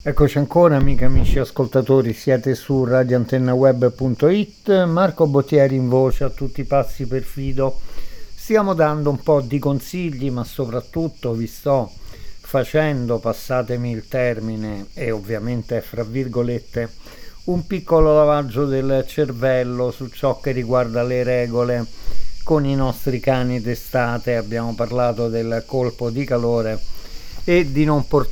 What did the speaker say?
Eccoci ancora, amiche e amici ascoltatori, siete su radioantennaweb.it. Marco Bottieri in voce, a tutti i passi per Fido. Stiamo dando un po' di consigli, ma soprattutto vi sto facendo, passatemi il termine, e ovviamente fra virgolette, un piccolo lavaggio del cervello su ciò che riguarda le regole con i nostri cani d'estate. Abbiamo parlato del colpo di calore e di non portare